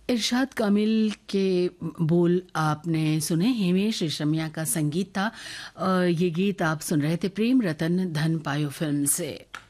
इरशाद कामिल के बोल आपने सुने, हिमेश रेशमिया का संगीत था। ये गीत आप सुन रहे थे प्रेम रतन धन पायो फिल्म से।